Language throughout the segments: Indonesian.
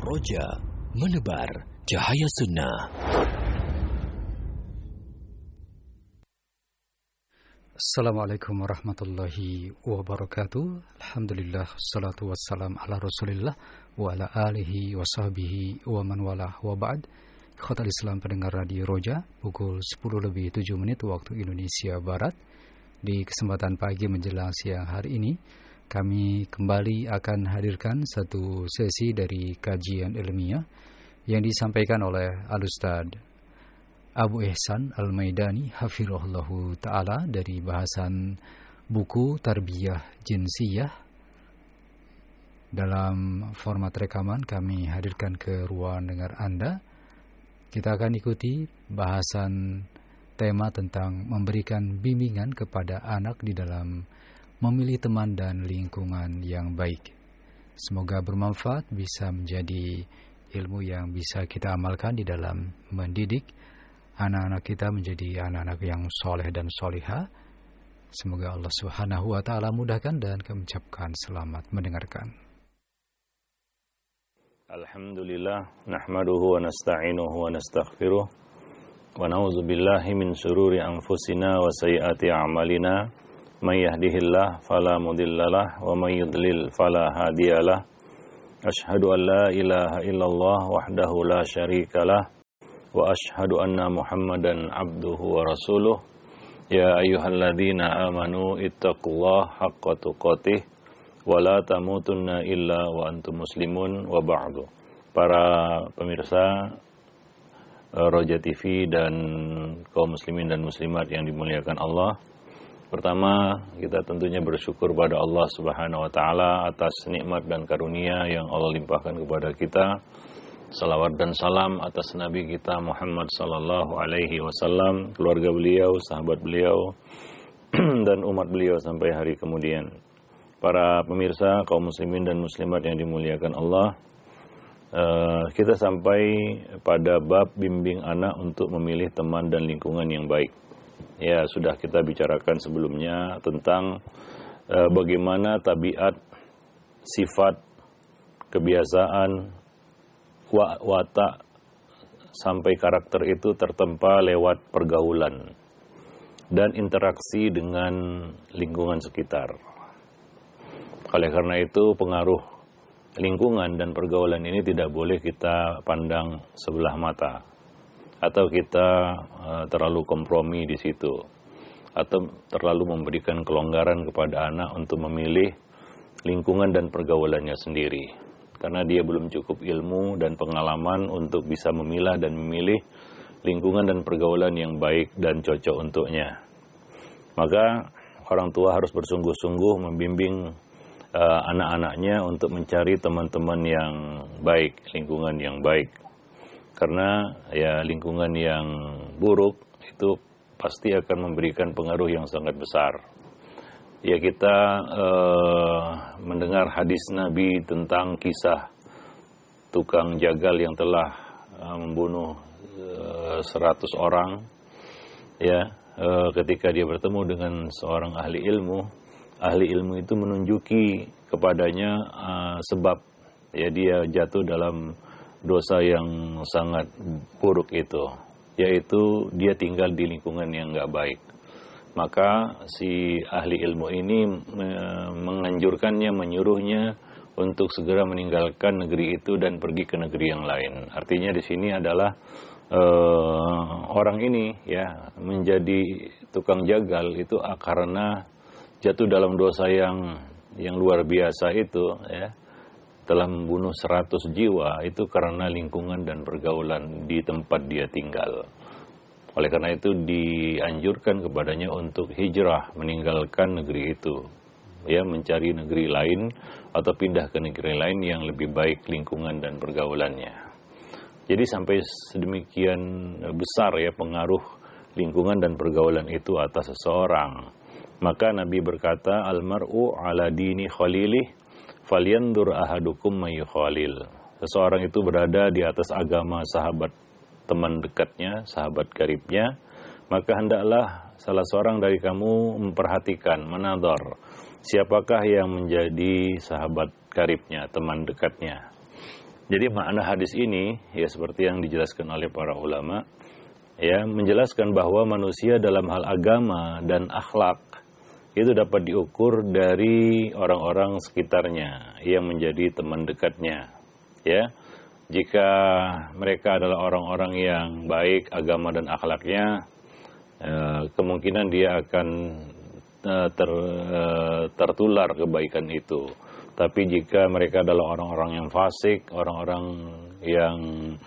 Roja, menebar cahaya sunnah. Assalamualaikum warahmatullahi wabarakatuh. Alhamdulillah, salatu wassalam ala rasulillah wa ala alihi wa sahbihi wa man walah wa ba'd. Ikhwatal Islam pendengar Radio Roja, pukul 10:07 waktu Indonesia Barat. Di kesempatan pagi menjelang siang hari ini, kami kembali akan hadirkan satu sesi dari kajian ilmiah yang disampaikan oleh Al-Ustadz Abu Ihsan Al-Maidani hafirullahu ta'ala dari bahasan buku Tarbiyah Jinsiyah. Dalam format rekaman kami hadirkan ke ruang dengar Anda. Kita akan ikuti bahasan tema tentang memberikan bimbingan kepada anak di dalam memilih teman dan lingkungan yang baik. Semoga bermanfaat, bisa menjadi ilmu yang bisa kita amalkan di dalam mendidik anak-anak kita menjadi anak-anak yang soleh dan soleha. Semoga Allah Subhanahu wa ta'ala mudahkan dan kami ucapkan selamat mendengarkan. Alhamdulillah, nahmaduhu wa nasta'inuhu wa nastaghfiruh wa na'udzu billahi min syururi anfusina wa sayyiati a'malina. May yahdihillah fala mudhillalah wa may yudlil fala hadiyalah. Asyhadu an la ilaha illallah wahdahu la syarikalah wa asyhadu anna Muhammadan abduhu wa rasuluh. Ya ayyuhalladzina amanu ittaqullaha haqqa tuqatih wa la tamutunna illa wa antum muslimun wa ba'du. Para pemirsa Roja TV dan kaum muslimin dan muslimat yang dimuliakan Allah, pertama, kita tentunya bersyukur pada Allah Subhanahu wa ta'ala atas nikmat dan karunia yang Allah limpahkan kepada kita. Salawat dan salam atas Nabi kita Muhammad sallallahu alaihi wasallam, keluarga beliau, sahabat beliau, dan umat beliau sampai hari kemudian. Para pemirsa, kaum muslimin dan muslimat yang dimuliakan Allah, kita sampai pada bab bimbing anak untuk memilih teman dan lingkungan yang baik. Ya, sudah kita bicarakan sebelumnya tentang bagaimana tabiat, sifat, kebiasaan, watak, sampai karakter itu tertempa lewat pergaulan dan interaksi dengan lingkungan sekitar. Oleh karena itu, pengaruh lingkungan dan pergaulan ini tidak boleh kita pandang sebelah mata, atau kita terlalu kompromi di situ, atau terlalu memberikan kelonggaran kepada anak untuk memilih lingkungan dan pergaulannya sendiri, karena dia belum cukup ilmu dan pengalaman untuk bisa memilah dan memilih lingkungan dan pergaulan yang baik dan cocok untuknya. Maka orang tua harus bersungguh-sungguh membimbing anak-anaknya untuk mencari teman-teman yang baik, lingkungan yang baik. Karena ya lingkungan yang buruk itu pasti akan memberikan pengaruh yang sangat besar. Ya, kita mendengar hadis Nabi tentang kisah tukang jagal yang telah membunuh 100 orang. Ya, ketika dia bertemu dengan seorang ahli ilmu itu menunjuki kepadanya sebab ya dia jatuh dalam dosa yang sangat buruk itu, yaitu dia tinggal di lingkungan yang enggak baik. Maka si ahli ilmu ini menganjurkannya, menyuruhnya untuk segera meninggalkan negeri itu dan pergi ke negeri yang lain. Artinya di sini adalah orang ini ya menjadi tukang jagal itu karena jatuh dalam dosa yang luar biasa itu, ya, telah membunuh 100 jiwa itu karena lingkungan dan pergaulan di tempat dia tinggal. Oleh karena itu dianjurkan kepadanya untuk hijrah, meninggalkan negeri itu, ya, mencari negeri lain atau pindah ke negeri lain yang lebih baik lingkungan dan pergaulannya. Jadi sampai sedemikian besar ya pengaruh lingkungan dan pergaulan itu atas seseorang. Maka Nabi berkata, almar'u ala dini khalilih falyandur ahadukum mayyukhalil. Seseorang itu berada di atas agama sahabat teman dekatnya, sahabat karibnya, maka hendaklah salah seorang dari kamu memperhatikan, menadhar, siapakah yang menjadi sahabat karibnya, teman dekatnya. Jadi makna hadis ini ya seperti yang dijelaskan oleh para ulama, ya menjelaskan bahwa manusia dalam hal agama dan akhlak itu dapat diukur dari orang-orang sekitarnya yang menjadi teman dekatnya. Ya, jika mereka adalah orang-orang yang baik agama dan akhlaknya, kemungkinan dia akan tertular kebaikan itu. Tapi jika mereka adalah orang-orang yang fasik, orang-orang yang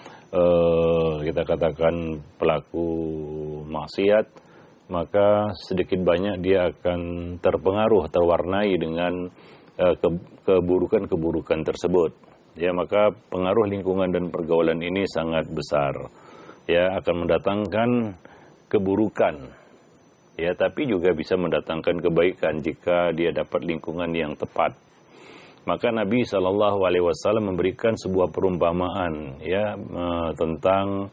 kita katakan pelaku maksiat, maka sedikit banyak dia akan terpengaruh, terwarnai dengan keburukan-keburukan tersebut. Ya, maka pengaruh lingkungan dan pergaulan ini sangat besar. Ya, akan mendatangkan keburukan. Ya, tapi juga bisa mendatangkan kebaikan jika dia dapat lingkungan yang tepat. Maka Nabi SAW memberikan sebuah perumpamaan ya tentang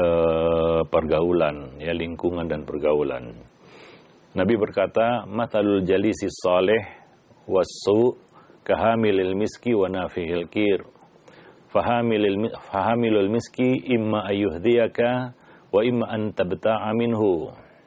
pergaulan, ya lingkungan dan pergaulan. Nabi berkata, "Mathalul jalisi salih wassu kahamilil miski wa nafihil kir. Fahamilul miski imma ayyuhdiyaka wa imma an tabta'a minhu."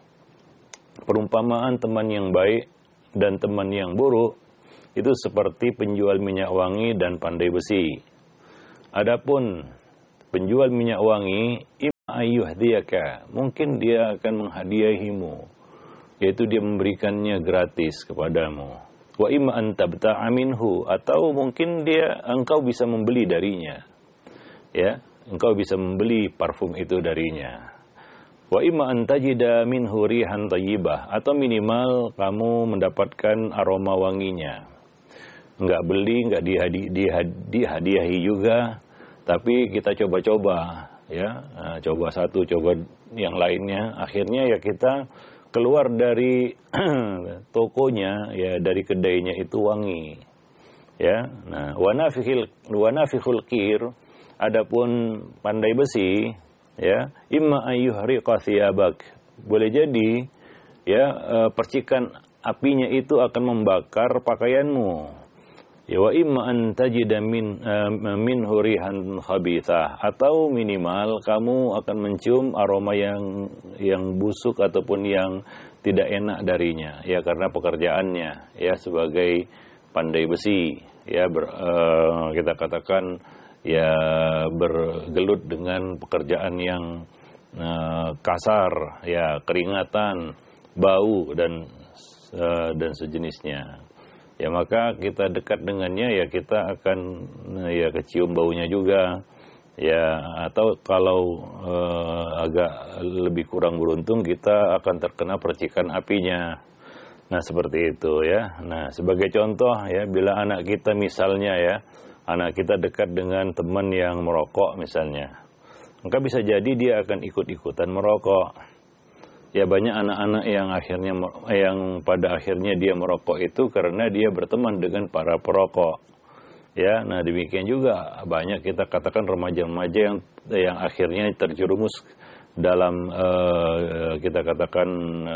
Perumpamaan teman yang baik dan teman yang buruk itu seperti penjual minyak wangi dan pandai besi. Adapun penjual minyak wangi, imma ayyuhdiyaka, mungkin dia akan menghadiahimu, yaitu dia memberikannya gratis kepadamu. Wa imma an tabta'a minhu, atau mungkin engkau bisa membeli darinya. Ya, engkau bisa membeli parfum itu darinya. Wa imma an tajida minhu rihan thayyibah, atau minimal kamu mendapatkan aroma wanginya. Enggak beli, enggak dihadiahi juga, tapi kita coba-coba, ya, coba satu, coba yang lainnya, akhirnya ya kita keluar dari tokonya, ya dari kedainya itu wangi, ya. Nah, wa nafikhul qir, adapun pandai besi, ya, imma ayyuhriqa thiyabak, boleh jadi, ya, percikan apinya itu akan membakar pakaianmu. Ya, wa imma an tajida min hurihan khabithah, atau minimal kamu akan mencium aroma yang busuk ataupun yang tidak enak darinya, ya karena pekerjaannya ya sebagai pandai besi, ya kita katakan ya bergelut dengan pekerjaan yang kasar, ya keringatan, bau dan sejenisnya. Ya maka kita dekat dengannya, ya kita akan ya kecium baunya juga, ya atau kalau agak lebih kurang beruntung kita akan terkena percikan apinya. Nah seperti itu ya. Nah sebagai contoh ya, bila anak kita misalnya ya, anak kita dekat dengan teman yang merokok misalnya, maka bisa jadi dia akan ikut-ikutan merokok. Ya banyak anak-anak yang pada akhirnya dia merokok itu karena dia berteman dengan para perokok. Ya, nah demikian juga banyak kita katakan remaja-remaja yang akhirnya terjerumus dalam kita katakan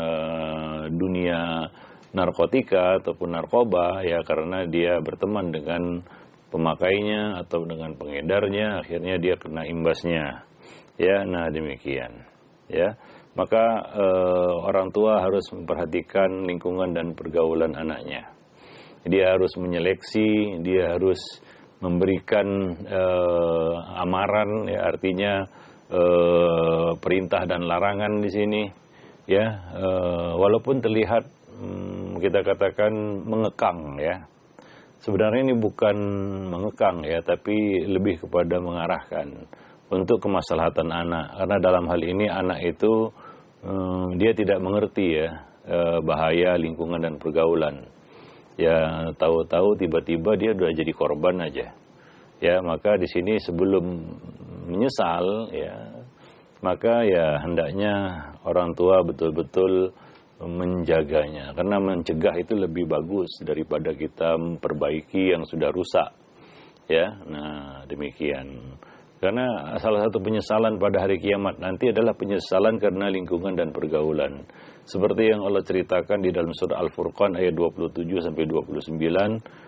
dunia narkotika ataupun narkoba, ya karena dia berteman dengan pemakainya atau dengan pengedarnya, akhirnya dia kena imbasnya. Ya, nah demikian. Ya. Maka orang tua harus memperhatikan lingkungan dan pergaulan anaknya. Dia harus menyeleksi, dia harus memberikan amaran, ya artinya perintah dan larangan di sini, ya walaupun terlihat kita katakan mengekang, ya sebenarnya ini bukan mengekang ya, tapi lebih kepada mengarahkan untuk kemaslahatan anak, karena dalam hal ini anak itu dia tidak mengerti ya bahaya lingkungan dan pergaulan. Ya tahu-tahu tiba-tiba dia sudah jadi korban aja. Ya maka di sini sebelum menyesal ya, maka ya hendaknya orang tua betul-betul menjaganya, karena mencegah itu lebih bagus daripada kita memperbaiki yang sudah rusak. Ya, nah demikian. Karena salah satu penyesalan pada hari kiamat nanti adalah penyesalan karena lingkungan dan pergaulan. Seperti yang Allah ceritakan di dalam surah Al-Furqan ayat 27 sampai 29,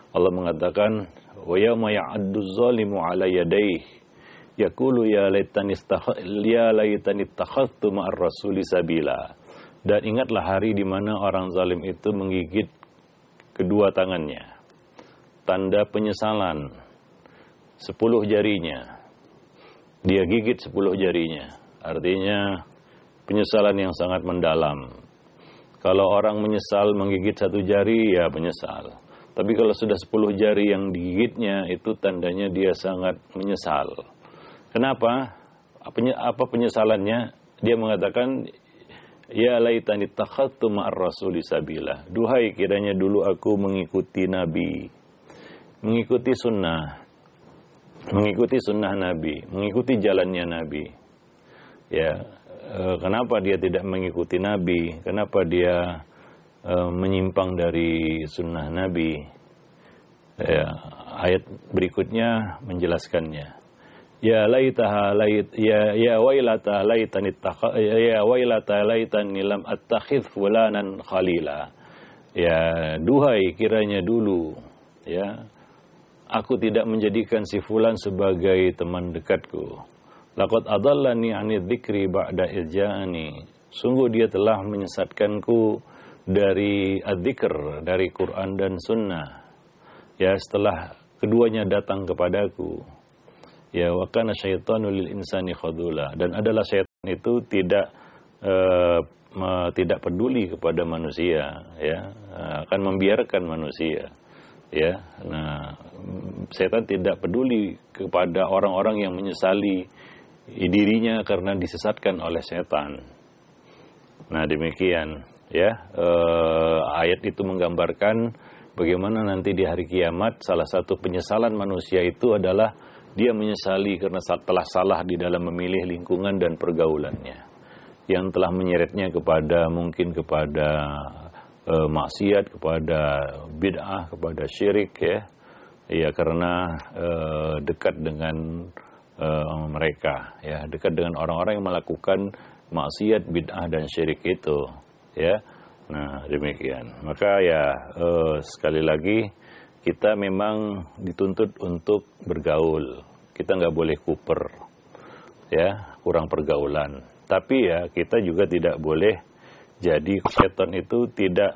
Allah mengatakan, wa yauma ya'addu zalimu 'ala yadayhi yaqulu ya laitani ittakhadhtu ma'ar rasuli sabila. Dan ingatlah hari di mana orang zalim itu menggigit kedua tangannya. Tanda penyesalan 10 jarinya. Dia gigit 10 jarinya. Artinya penyesalan yang sangat mendalam. Kalau orang menyesal menggigit 1 jari, ya menyesal. Tapi kalau sudah 10 jari yang digigitnya, itu tandanya dia sangat menyesal. Kenapa? Apa penyesalannya? Dia mengatakan, ya laitani takhadtu ma'ar rasuli sabila. Duhai kiranya dulu aku mengikuti Nabi. Mengikuti sunnah Nabi, mengikuti jalannya Nabi. Ya, kenapa dia tidak mengikuti Nabi? Kenapa dia menyimpang dari sunnah Nabi? Ya, ayat berikutnya menjelaskannya. Ya wailata laitani lam attakhidh fulanan khalila. Ya, duhai kiranya dulu, ya, aku tidak menjadikan si fulan sebagai teman dekatku. Laqad adallani 'ani dzikri ba'da idja'ani. Sungguh dia telah menyesatkanku dari adzikr, dari Quran dan sunnah. Ya, setelah keduanya datang kepadaku. Ya, wa kana syaitanu lil insani khadula. Dan adalah syaitan itu tidak peduli kepada manusia, ya, akan membiarkan manusia. Ya, nah, setan tidak peduli kepada orang-orang yang menyesali dirinya karena disesatkan oleh setan. Nah, demikian, ya, ayat itu menggambarkan bagaimana nanti di hari kiamat salah satu penyesalan manusia itu adalah dia menyesali karena telah salah di dalam memilih lingkungan dan pergaulannya, yang telah menyeretnya kepada maksiat, kepada bid'ah, kepada syirik, ya, ya, karena dekat dengan mereka, ya, dekat dengan orang-orang yang melakukan maksiat, bid'ah dan syirik itu, ya. Nah, demikian. Maka ya, sekali lagi kita memang dituntut untuk bergaul. Kita nggak boleh kuper, ya, kurang pergaulan. Tapi ya, kita juga tidak boleh jadi setan itu tidak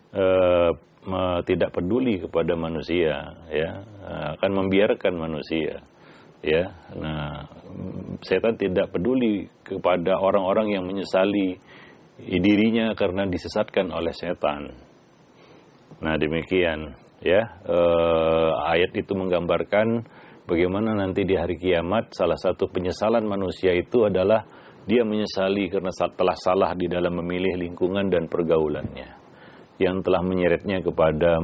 peduli kepada manusia, ya, akan membiarkan manusia, ya. Nah, setan tidak peduli kepada orang-orang yang menyesali dirinya karena disesatkan oleh setan. Nah, demikian, ya, ayat itu menggambarkan bagaimana nanti di hari kiamat salah satu penyesalan manusia itu adalah dia menyesali karena telah salah di dalam memilih lingkungan dan pergaulannya, yang telah menyeretnya kepada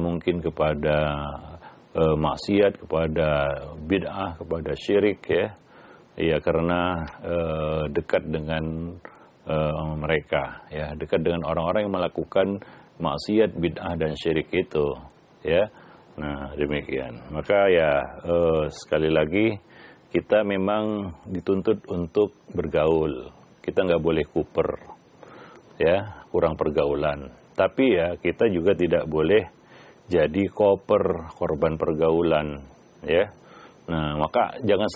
maksiat, kepada bid'ah, kepada syirik, ya, ya, karena dekat dengan mereka, ya, dekat dengan orang-orang yang melakukan maksiat, bid'ah dan syirik itu, ya. Nah, demikian. Maka ya, sekali lagi kita memang dituntut untuk bergaul. Kita nggak boleh kuper, ya, kurang pergaulan. Tapi ya, kita juga tidak boleh jadi korban pergaulan, ya. Nah, maka jangan